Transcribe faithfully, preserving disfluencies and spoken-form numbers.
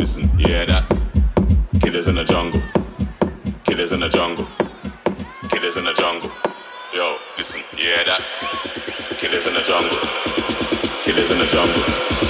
listen, you hear that? Killers in the jungle. Killers in the jungle. Killers in the jungle. Yo, listen, you hear that? Killers in the jungle. Killers in the jungle.